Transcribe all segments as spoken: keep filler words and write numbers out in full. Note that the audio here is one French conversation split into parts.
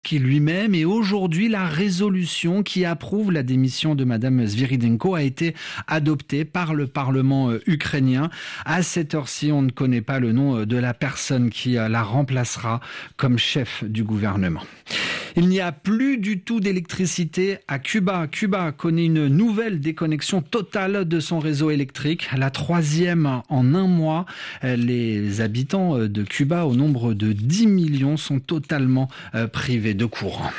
Zelensky lui-même. Et aujourd'hui, la résolution qui approuve la démission de Madame Sviridenko a été adoptée par le Parlement ukrainien. À cette heure-ci, on ne connaît pas le nom de la personne qui la remplacera comme chef du gouvernement. Il n'y a plus du tout d'électricité à Cuba. Cuba connaît une nouvelle déconnexion totale de son réseau électrique, la troisième en un mois. Les habitants de Cuba, au nombre de dix millions, sont totalement privés de courant.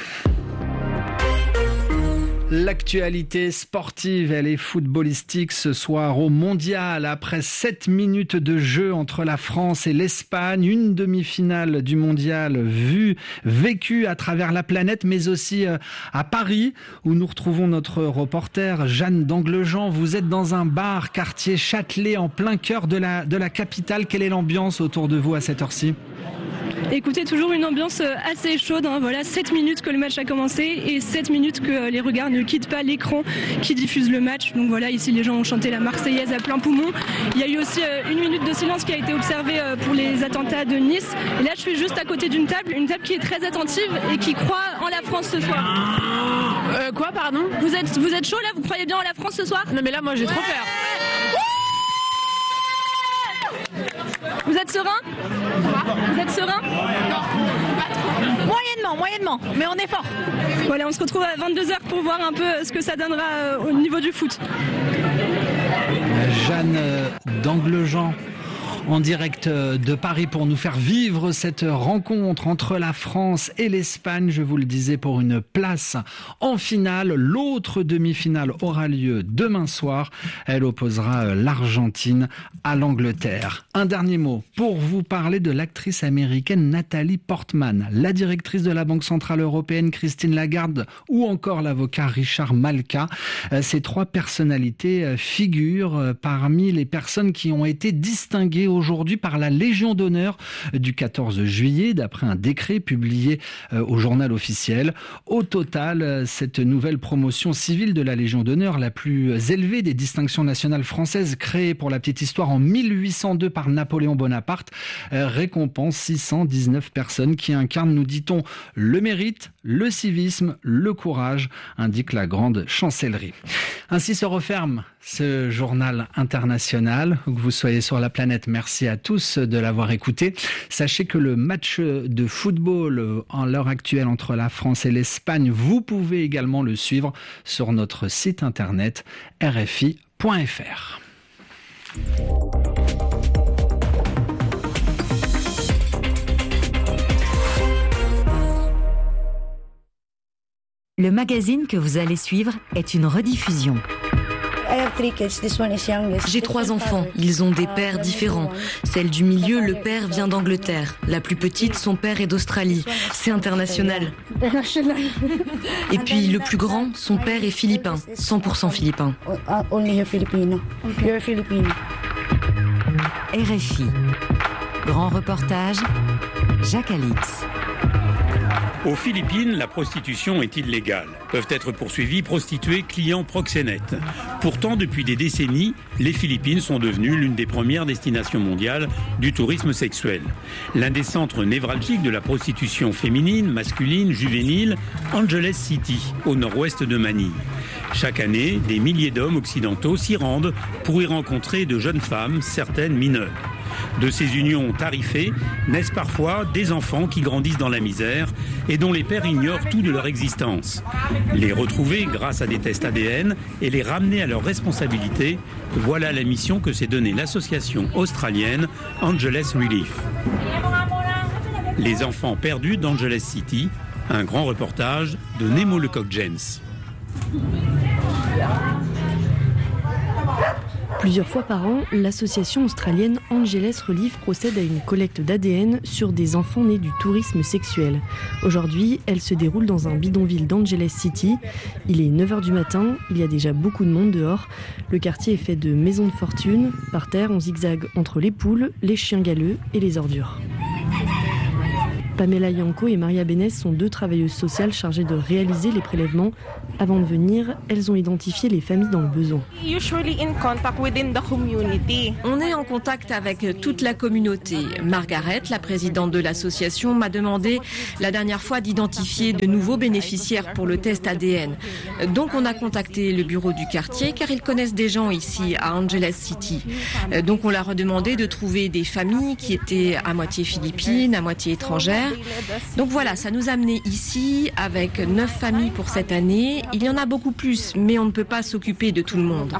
L'actualité sportive, elle est footballistique ce soir au Mondial. Après sept minutes de jeu entre la France et l'Espagne, une demi-finale du Mondial vue, vécue à travers la planète, mais aussi à Paris, où nous retrouvons notre reporter Jeanne d'Anglejean. Vous êtes dans un bar quartier Châtelet, en plein cœur de la, de la capitale. Quelle est l'ambiance autour de vous à cette heure-ci ? Écoutez, toujours une ambiance assez chaude, hein. Voilà, sept minutes que le match a commencé et sept minutes que les regards ne quittent pas l'écran qui diffuse le match. Donc voilà, ici les gens ont chanté la Marseillaise à plein poumon. Il y a eu aussi une minute de silence qui a été observée pour les attentats de Nice. Et là, je suis juste à côté d'une table, une table qui est très attentive et qui croit en la France ce soir. Euh, quoi, pardon ? Vous êtes, vous êtes chaud là ? Vous croyez bien en la France ce soir ? Non mais là, moi j'ai ouais. trop peur. Vous êtes serein ? Vous êtes serein ? Moyennement, moyennement, mais on est fort. Voilà, on se retrouve à vingt-deux heures pour voir un peu ce que ça donnera au niveau du foot. Jeanne d'Anglejean en direct de Paris pour nous faire vivre cette rencontre entre la France et l'Espagne, je vous le disais, pour une place en finale. L'autre demi-finale aura lieu demain soir. Elle opposera l'Argentine à l'Angleterre. Un dernier mot pour vous parler de l'actrice américaine Nathalie Portman, la directrice de la Banque Centrale Européenne Christine Lagarde ou encore l'avocat Richard Malka. Ces trois personnalités figurent parmi les personnes qui ont été distinguées aujourd'hui par la Légion d'honneur du quatorze juillet, d'après un décret publié au journal officiel. Au total, cette nouvelle promotion civile de la Légion d'honneur, la plus élevée des distinctions nationales françaises, créée pour la petite histoire en mille huit cent deux par Napoléon Bonaparte, récompense six cent dix-neuf personnes qui incarnent, nous dit-on, le mérite, le civisme, le courage, indique la grande chancellerie. Ainsi se referme ce journal international. Que vous soyez sur la planète, merci à tous de l'avoir écouté. Sachez que le match de football en l'heure actuelle entre la France et l'Espagne, vous pouvez également le suivre sur notre site internet r f i point f r. Le magazine que vous allez suivre est une rediffusion. J'ai trois enfants, ils ont des pères différents. Celle du milieu, le père vient d'Angleterre. La plus petite, son père est d'Australie. C'est international. Et puis le plus grand, son père est philippin, cent pour cent philippin. R F I. Grand reportage, Jacques Alix. Aux Philippines, la prostitution est illégale. Peuvent être poursuivis prostituées, clients, proxénètes. Pourtant, depuis des décennies, les Philippines sont devenues l'une des premières destinations mondiales du tourisme sexuel. L'un des centres névralgiques de la prostitution féminine, masculine, juvénile, Angeles City, au nord-ouest de Manille. Chaque année, des milliers d'hommes occidentaux s'y rendent pour y rencontrer de jeunes femmes, certaines mineures. De ces unions tarifées naissent parfois des enfants qui grandissent dans la misère et dont les pères ignorent tout de leur existence. Les retrouver grâce à des tests A D N et les ramener à leur responsabilité, voilà la mission que s'est donnée l'association australienne Angeles Relief. Les enfants perdus d'Angeles City, un grand reportage de Nemo Lecoq-James. Plusieurs fois par an, l'association australienne Angeles Relief procède à une collecte d'A D N sur des enfants nés du tourisme sexuel. Aujourd'hui, elle se déroule dans un bidonville d'Angeles City. Il est neuf heures du matin, il y a déjà beaucoup de monde dehors. Le quartier est fait de maisons de fortune. Par terre, on zigzague entre les poules, les chiens galeux et les ordures. Pamela Yanko et Maria Benes sont deux travailleuses sociales chargées de réaliser les prélèvements. Avant de venir, elles ont identifié les familles dans le besoin. On est en contact avec toute la communauté. Margaret, la présidente de l'association, m'a demandé la dernière fois d'identifier de nouveaux bénéficiaires pour le test A D N. Donc on a contacté le bureau du quartier car ils connaissent des gens ici à Angeles City. Donc on leur a demandé de trouver des familles qui étaient à moitié philippines, à moitié étrangères. Donc voilà, ça nous a amené ici avec neuf familles pour cette année. Il y en a beaucoup plus, mais on ne peut pas s'occuper de tout le monde.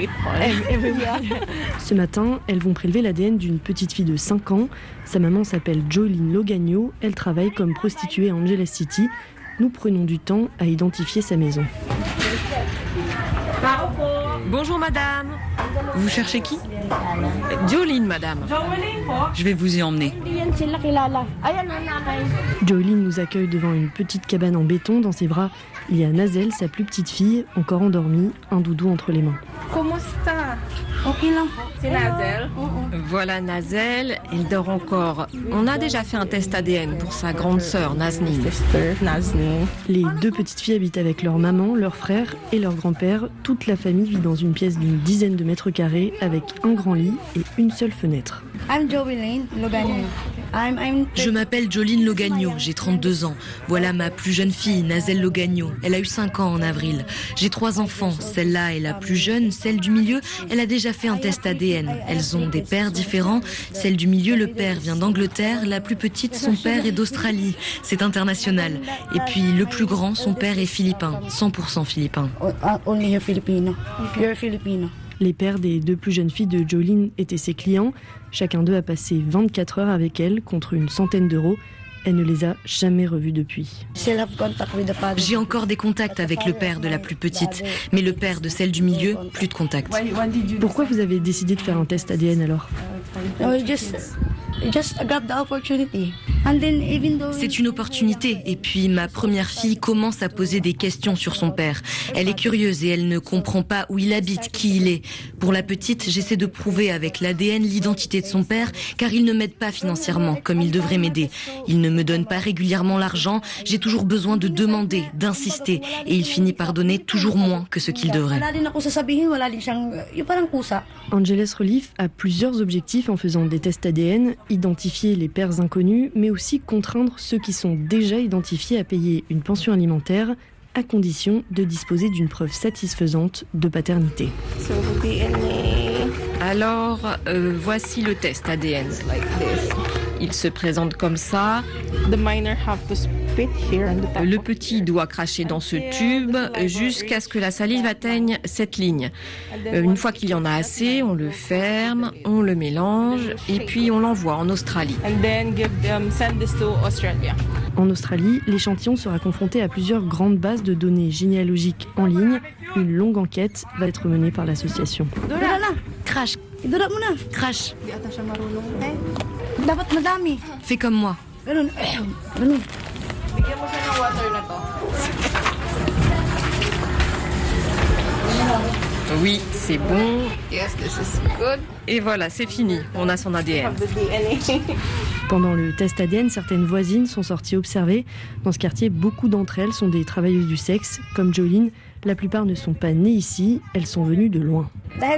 Ce matin, elles vont prélever l'A D N d'une petite fille de cinq ans. Sa maman s'appelle Jolene Logagno. Elle travaille comme prostituée à Angeles City. Nous prenons du temps à identifier sa maison. Bonjour madame. Vous cherchez qui? Jolene, madame. Je vais vous y emmener. Jolene nous accueille devant une petite cabane en béton. Dans ses bras, il y a Nazel, sa plus petite fille, encore endormie, un doudou entre les mains. C'est Nazel. Voilà Nazel, il dort encore. On a déjà fait un test A D N pour sa grande sœur Naznine. Les deux petites filles habitent avec leur maman, leur frère et leur grand-père. Toute la famille vit dans une pièce d'une dizaine de mètres carrés avec un grand lit et une seule fenêtre. Je m'appelle Jolene Logagno, j'ai trente-deux ans. Voilà ma plus jeune fille, Nazel Logagno. Elle a eu cinq ans en avril. J'ai trois enfants. Celle-là est la plus jeune, celle du milieu, elle a déjà fait un test A D N. Elles ont des pères différents. Celle du milieu, le père vient d'Angleterre. La plus petite, son père est d'Australie. C'est international. Et puis le plus grand, son père est philippin, cent pour cent philippin. Les pères des deux plus jeunes filles de Jolene étaient ses clients. Chacun d'eux a passé vingt-quatre heures avec elle contre une centaine d'euros. Elle ne les a jamais revus depuis. J'ai encore des contacts avec le père de la plus petite, mais le père de celle du milieu, plus de contacts. Pourquoi vous avez décidé de faire un test A D N alors ? C'est une opportunité. Et puis ma première fille commence à poser des questions sur son père. Elle est curieuse et elle ne comprend pas où il habite, qui il est. Pour la petite, j'essaie de prouver avec l'A D N l'identité de son père, car il ne m'aide pas financièrement comme il devrait m'aider. Il ne me donne pas régulièrement l'argent. J'ai toujours besoin de demander, d'insister. Et il finit par donner toujours moins que ce qu'il devrait. Angeles Relief a plusieurs objectifs en faisant des tests A D N, identifier les pères inconnus, mais aussi contraindre ceux qui sont déjà identifiés à payer une pension alimentaire, à condition de disposer d'une preuve satisfaisante de paternité. Alors, euh, voici le test A D N. Il se présente comme ça. Le petit doit cracher dans ce tube jusqu'à ce que la salive atteigne cette ligne. Une fois qu'il y en a assez, on le ferme, on le mélange et puis on l'envoie en Australie. En Australie, l'échantillon sera confronté à plusieurs grandes bases de données généalogiques en ligne. Une longue enquête va être menée par l'association. Crash. Crash. Fais comme moi. Oui, c'est bon. Et voilà, c'est fini. On a son A D N. Pendant le test A D N, certaines voisines sont sorties observer. Dans ce quartier, beaucoup d'entre elles sont des travailleuses du sexe, comme Jolene. La plupart ne sont pas nées ici, elles sont venues de loin.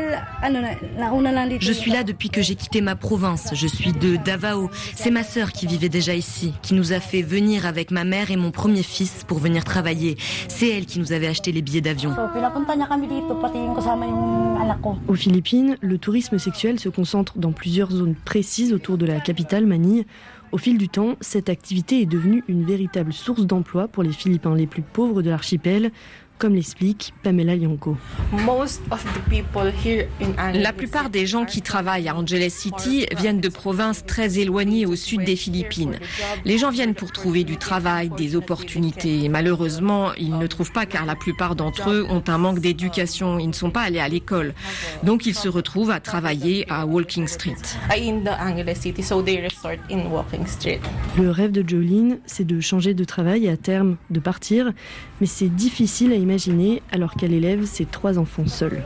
Je suis là depuis que j'ai quitté ma province. Je suis de Davao. C'est ma sœur qui vivait déjà ici, qui nous a fait venir avec ma mère et mon premier fils pour venir travailler. C'est elle qui nous avait acheté les billets d'avion. Aux Philippines, le tourisme sexuel se concentre dans plusieurs zones précises autour de la capitale, Manille. Au fil du temps, cette activité est devenue une véritable source d'emploi pour les Philippins les plus pauvres de l'archipel, comme l'explique Pamela Yanko. La plupart des gens qui travaillent à Angeles City viennent de provinces très éloignées au sud des Philippines. Les gens viennent pour trouver du travail, des opportunités. Malheureusement, ils ne trouvent pas car la plupart d'entre eux ont un manque d'éducation. Ils ne sont pas allés à l'école. Donc ils se retrouvent à travailler à Walking Street. Le rêve de Jolene, c'est de changer de travail et à terme de partir. Mais c'est difficile à imaginer l'imaginer alors qu'elle élève ses trois enfants seule.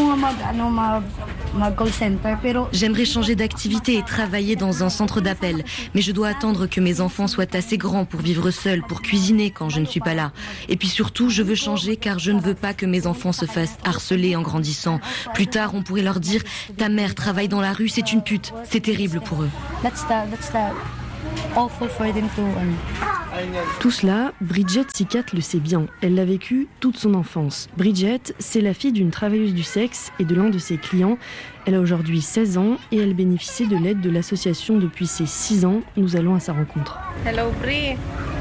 J'aimerais changer d'activité et travailler dans un centre d'appel, mais je dois attendre que mes enfants soient assez grands pour vivre seuls, pour cuisiner quand je ne suis pas là. Et puis surtout, je veux changer car je ne veux pas que mes enfants se fassent harceler en grandissant. Plus tard, on pourrait leur dire « Ta mère travaille dans la rue, c'est une pute ». C'est terrible pour eux. Tout cela, Bridget Sikat le sait bien. Elle l'a vécu toute son enfance. Bridget, c'est la fille d'une travailleuse du sexe et de l'un de ses clients. Elle a aujourd'hui seize ans et elle bénéficie de l'aide de l'association depuis ses six ans. Nous allons à sa rencontre. Hello, Bri.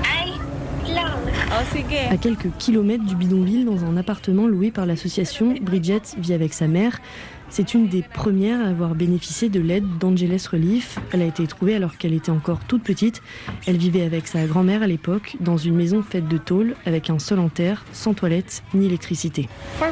À quelques kilomètres du bidonville, dans un appartement loué par l'association, Bridget vit avec sa mère. C'est une des premières à avoir bénéficié de l'aide d'Angeles Relief. Elle a été trouvée alors qu'elle était encore toute petite. Elle vivait avec sa grand-mère à l'époque, dans une maison faite de tôle, avec un sol en terre, sans toilette ni électricité.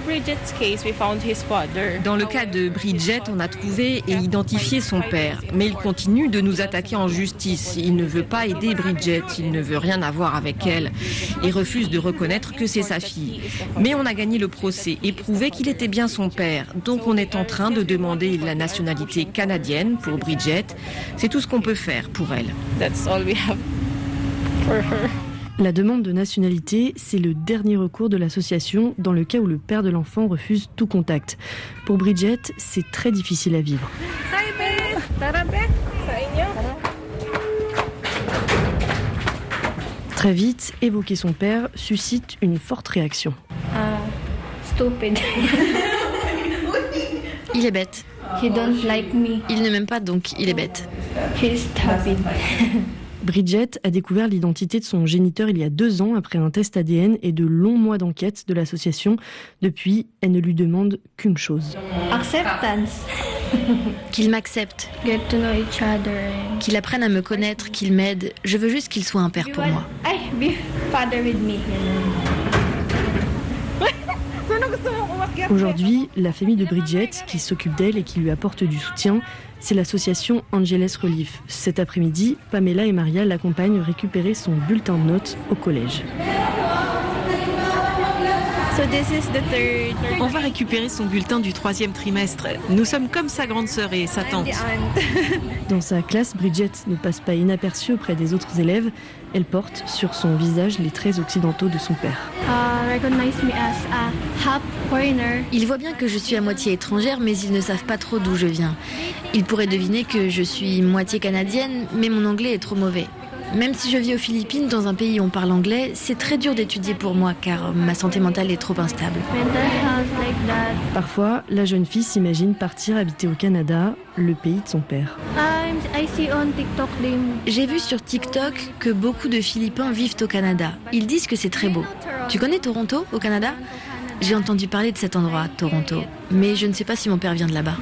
Dans le cas de Bridget, on a trouvé et identifié son père. Mais il continue de nous attaquer en justice. Il ne veut pas aider Bridget, il ne veut rien avoir avec elle. Il refuse de reconnaître que c'est sa fille. Mais on a gagné le procès et prouvé qu'il était bien son père. Donc on est en train de demander la nationalité canadienne pour Bridget. C'est tout ce qu'on peut faire pour elle. That's all we have for her. La demande de nationalité, c'est le dernier recours de l'association dans le cas où le père de l'enfant refuse tout contact. Pour Bridget, c'est très difficile à vivre. Très vite, évoquer son père suscite une forte réaction. Uh, stupid. Il est bête. He don't like me. Il ne m'aime pas, donc il est bête. He's stupid. Bridget a découvert l'identité de son géniteur il y a deux ans après un test A D N et de longs mois d'enquête de l'association. Depuis, elle ne lui demande qu'une chose. Acceptance. Qu'il m'accepte. Get to know each other. Qu'il apprenne à me connaître, qu'il m'aide. Je veux juste qu'il soit un père pour moi. Hey, be father with me. Aujourd'hui, la famille de Bridget, qui s'occupe d'elle et qui lui apporte du soutien, c'est l'association Angeles Relief. Cet après-midi, Pamela et Maria l'accompagnent récupérer son bulletin de notes au collège. So this is the third. On va récupérer son bulletin du troisième trimestre. Nous sommes comme sa grande sœur et sa tante. Dans sa classe, Bridget ne passe pas inaperçue auprès des autres élèves. Elle porte sur son visage les traits occidentaux de son père. Uh, recognize me as a half foreigner. Ils voient bien que je suis à moitié étrangère, mais ils ne savent pas trop d'où je viens. Ils pourraient deviner que je suis moitié canadienne, mais mon anglais est trop mauvais. Même si je vis aux Philippines, dans un pays où on parle anglais, c'est très dur d'étudier pour moi car ma santé mentale est trop instable. Parfois, la jeune fille s'imagine partir habiter au Canada, le pays de son père. J'ai vu sur TikTok que beaucoup de Philippins vivent au Canada. Ils disent que c'est très beau. Tu connais Toronto, au Canada ? J'ai entendu parler de cet endroit, Toronto, mais je ne sais pas si mon père vient de là-bas.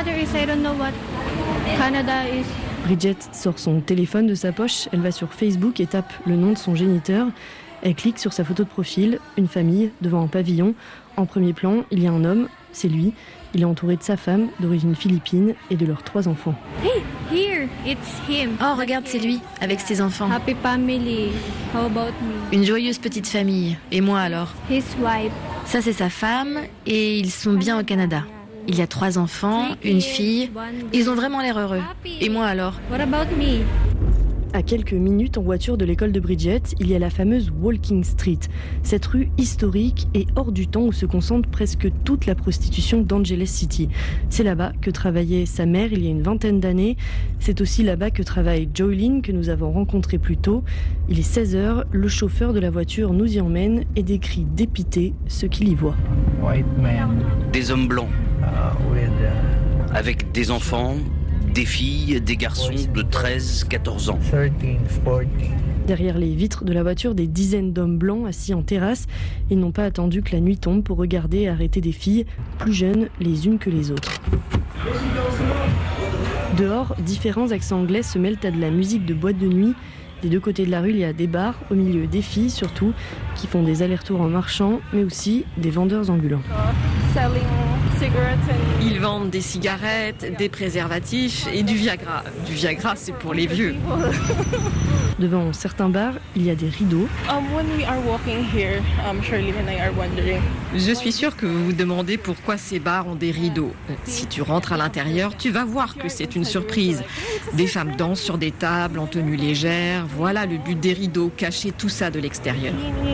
Bridget sort son téléphone de sa poche, elle va sur Facebook et tape le nom de son géniteur. Elle clique sur sa photo de profil, une famille devant un pavillon. En premier plan, il y a un homme, c'est lui. Il est entouré de sa femme, d'origine philippine, et de leurs trois enfants. Hey, here, it's him. Oh, regarde, c'est lui, avec ses enfants. Happy family. How about me? Une joyeuse petite famille. Et moi alors? His wife. Ça, c'est sa femme, et ils sont bien au Canada. Il y a trois enfants, une fille. Ils ont vraiment l'air heureux. Et moi alors? What about me? À quelques minutes en voiture de l'école de Bridget, il y a la fameuse Walking Street. Cette rue historique est hors du temps où se concentre presque toute la prostitution d'Angeles City. C'est là-bas que travaillait sa mère il y a une vingtaine d'années. C'est aussi là-bas que travaille Joylyn, que nous avons rencontré plus tôt. Il est seize heures, le chauffeur de la voiture nous y emmène et décrit dépité ce qu'il y voit. Des hommes blancs, avec des enfants, des filles, des garçons de treize, quatorze ans. Derrière les vitres de la voiture, des dizaines d'hommes blancs assis en terrasse. Ils n'ont pas attendu que la nuit tombe pour regarder et arrêter des filles plus jeunes les unes que les autres. Dehors, différents accents anglais se mêlent à de la musique de boîte de nuit. Des deux côtés de la rue, il y a des bars, au milieu des filles surtout, qui font des allers-retours en marchant, mais aussi des vendeurs ambulants. Selling Ils vendent des cigarettes, des préservatifs et du Viagra. Du Viagra, c'est pour les vieux. Devant certains bars, il y a des rideaux. Je suis sûre que vous vous demandez pourquoi ces bars ont des rideaux. Si tu rentres à l'intérieur, tu vas voir que c'est une surprise. Des femmes dansent sur des tables en tenue légère. Voilà le but des rideaux, cacher tout ça de l'extérieur.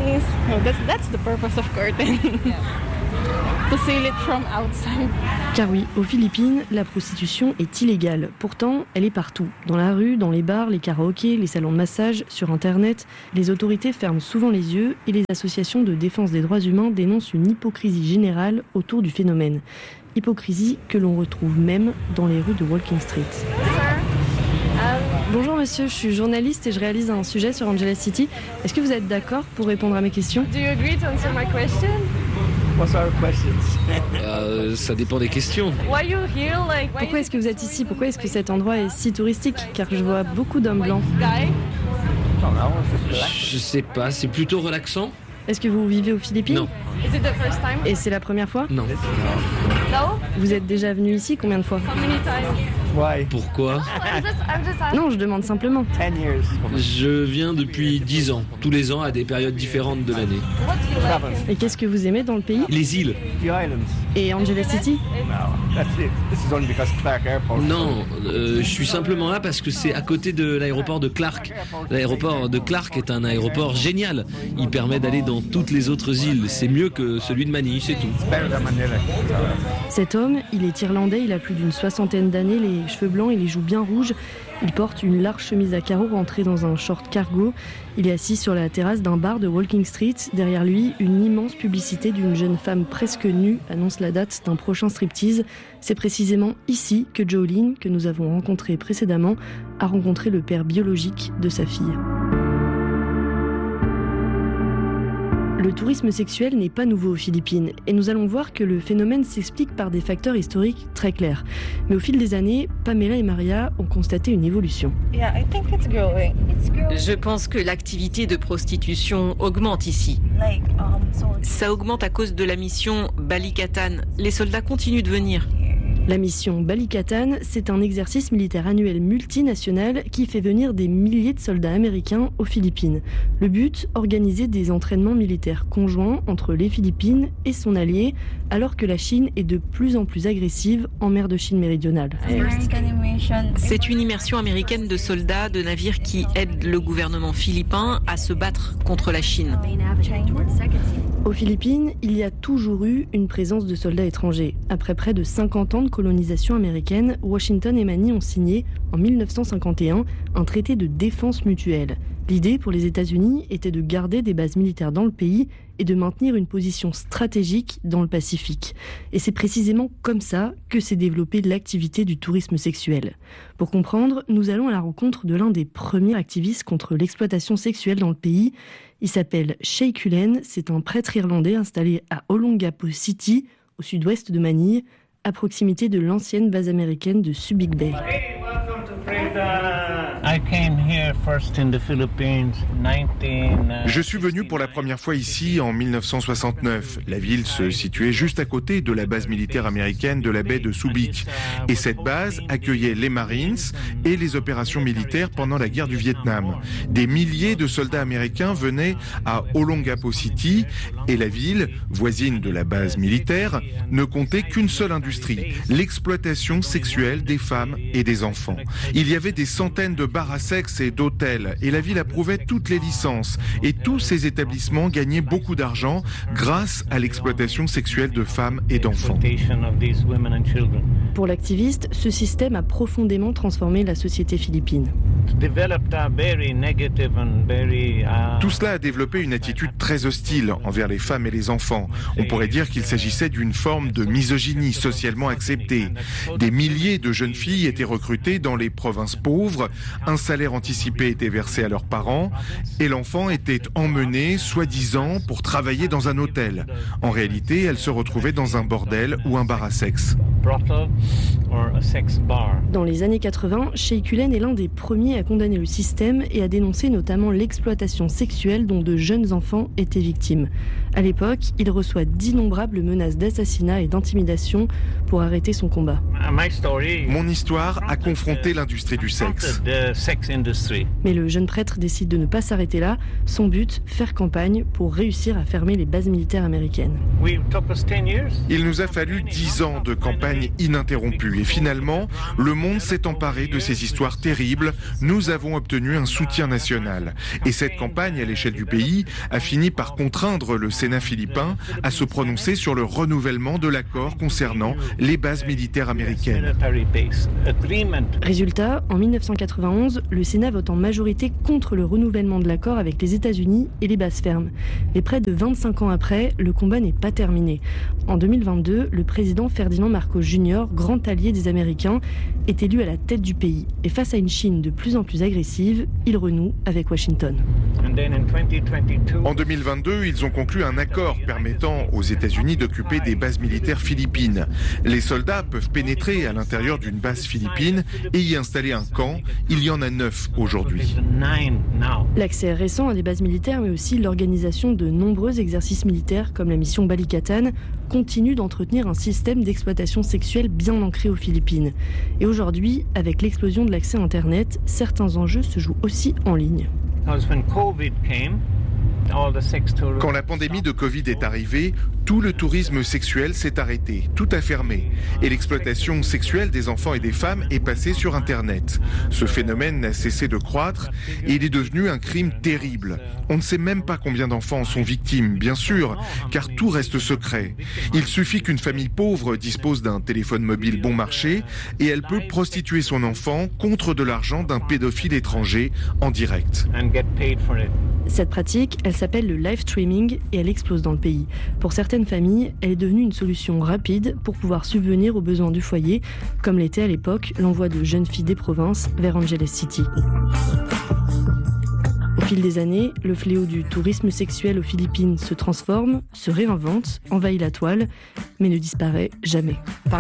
Car oui, aux Philippines, la prostitution est illégale. Pourtant, elle est partout. Dans la rue, dans les bars, les karaokés, les salons de massage, sur Internet. Les autorités ferment souvent les yeux et les associations de défense des droits humains dénoncent une hypocrisie générale autour du phénomène. Hypocrisie que l'on retrouve même dans les rues de Walking Street. Bonjour monsieur, je suis journaliste et je réalise un sujet sur Angeles City. Est-ce que vous êtes d'accord pour répondre à mes questions? Do you agree to answer my question? What's our questions? euh, ça dépend des questions. Why you here, like, why Pourquoi est-ce que vous êtes ici? Pourquoi est-ce que cet endroit est si touristique? Car je vois beaucoup d'hommes blancs. Je sais pas, c'est plutôt relaxant. Est-ce que vous vivez aux Philippines? Non. Is it the first time? Et c'est la première fois? Non. No? Vous êtes déjà venu ici combien de fois? How many times? Why? Pourquoi? I'm just, I'm just asking. Non, je demande simplement. Je viens depuis dix ans, tous les ans à des périodes différentes de l'année. What do you like? Et qu'est-ce que vous aimez dans le pays? Les îles. Et Angeles City? Non, euh, je suis simplement là parce que c'est à côté de l'aéroport de Clark. L'aéroport de Clark est un aéroport génial. Il permet d'aller dans toutes les autres îles. C'est mieux que celui de Manille, c'est tout. Cet homme, il est irlandais, il a plus d'une soixantaine d'années, les cheveux blancs et les joues bien rouges. Il porte une large chemise à carreaux rentrée dans un short cargo. Il est assis sur la terrasse d'un bar de Walking Street. Derrière lui, une immense publicité d'une jeune femme presque nue annonce la date d'un prochain striptease. C'est précisément ici que Jolene, que nous avons rencontré précédemment, a rencontré le père biologique de sa fille. Le tourisme sexuel n'est pas nouveau aux Philippines et nous allons voir que le phénomène s'explique par des facteurs historiques très clairs. Mais au fil des années, Pamela et Maria ont constaté une évolution. Yeah, I think it's growing. It's growing. Je pense que l'activité de prostitution augmente ici. Like, um, so... Ça augmente à cause de la mission Balikatan. Les soldats continuent de venir. La mission Balikatan, c'est un exercice militaire annuel multinational qui fait venir des milliers de soldats américains aux Philippines. Le but, organiser des entraînements militaires conjoints entre les Philippines et son allié, alors que la Chine est de plus en plus agressive en mer de Chine méridionale. C'est une immersion américaine de soldats de navires qui aident le gouvernement philippin à se battre contre la Chine. Aux Philippines, il y a toujours eu une présence de soldats étrangers. Après près de cinquante ans de colonisation américaine, Washington et Manille ont signé, en mille neuf cent cinquante et un, un traité de défense mutuelle. L'idée pour les États-Unis était de garder des bases militaires dans le pays et de maintenir une position stratégique dans le Pacifique. Et c'est précisément comme ça que s'est développée l'activité du tourisme sexuel. Pour comprendre, nous allons à la rencontre de l'un des premiers activistes contre l'exploitation sexuelle dans le pays. Il s'appelle Shay Cullen, c'est un prêtre irlandais installé à Olongapo City, au sud-ouest de Manille, à proximité de l'ancienne base américaine de Subic Bay. Je suis venu pour la première fois ici en mille neuf cent soixante-neuf. La ville se situait juste à côté de la base militaire américaine de la baie de Subic. Et cette base accueillait les Marines et les opérations militaires pendant la guerre du Vietnam. Des milliers de soldats américains venaient à Olongapo City et la ville, voisine de la base militaire, ne comptait qu'une seule industrie, l'exploitation sexuelle des femmes et des enfants. Il y avait des centaines de bars à sexe et d'hôtels et la ville approuvait toutes les licences. Et tous ces établissements gagnaient beaucoup d'argent grâce à l'exploitation sexuelle de femmes et d'enfants. Pour l'activiste, ce système a profondément transformé la société philippine. Tout cela a développé une attitude très hostile envers les femmes et les enfants. On pourrait dire qu'il s'agissait d'une forme de misogynie socialement acceptée. Des milliers de jeunes filles étaient recrutées dans les provinces pauvres, un salaire anticipé était versé à leurs parents et l'enfant était emmené, soi-disant, pour travailler dans un hôtel. En réalité, elle se retrouvait dans un bordel ou un bar à sexe. Dans les années quatre-vingts, Sheikh Ulen est l'un des premiers à condamner le système et à dénoncer notamment l'exploitation sexuelle dont de jeunes enfants étaient victimes. À l'époque, il reçoit d'innombrables menaces d'assassinat et d'intimidation pour arrêter son combat. Mon histoire a confronté l'industrie du sexe. Mais le jeune prêtre décide de ne pas s'arrêter là. Son but, faire campagne pour réussir à fermer les bases militaires américaines. Il nous a fallu dix ans de campagne ininterrompue et finalement, le monde s'est emparé de ces histoires terribles. Nous avons obtenu un soutien national. Et cette campagne à l'échelle du pays a fini par contraindre le Sénat philippin à se prononcer sur le renouvellement de l'accord concernant les bases militaires américaines. Résultat, en mille neuf cent quatre-vingt-onze, le Sénat vote en majorité contre le renouvellement de l'accord avec les États-Unis et les bases fermes. Mais près de vingt-cinq ans après, le combat n'est pas terminé. En deux mille vingt-deux, le président Ferdinand Marcos junior, grand allié des Américains, est élu à la tête du pays. Et face à une Chine de plus en plus agressive, il renoue avec Washington. En deux mille vingt-deux, ils ont conclu un accord permettant aux États-Unis d'occuper des bases militaires philippines. Les soldats peuvent pénétrer à l'intérieur d'une base philippine et y installer un camp. Il y en a neuf aujourd'hui. L'accès récent à des bases militaires, mais aussi l'organisation de nombreux exercices militaires comme la mission Balikatan, continue d'entretenir un système d'exploitation sexuelle bien ancré aux Philippines. Et aujourd'hui, avec l'explosion de l'accès Internet, certains enjeux se jouent aussi en ligne. Quand la pandémie de Covid est arrivée, tout le tourisme sexuel s'est arrêté, tout a fermé. Et l'exploitation sexuelle des enfants et des femmes est passée sur Internet. Ce phénomène n'a cessé de croître et il est devenu un crime terrible. On ne sait même pas combien d'enfants en sont victimes, bien sûr, car tout reste secret. Il suffit qu'une famille pauvre dispose d'un téléphone mobile bon marché et elle peut prostituer son enfant contre de l'argent d'un pédophile étranger en direct. Cette pratique, elle s'appelle le live streaming et elle explose dans le pays. Pour certaines familles, elle est devenue une solution rapide pour pouvoir subvenir aux besoins du foyer, comme l'était à l'époque l'envoi de jeunes filles des provinces vers Angeles City. Au fil des années, le fléau du tourisme sexuel aux Philippines se transforme, se réinvente, envahit la toile, mais ne disparaît jamais.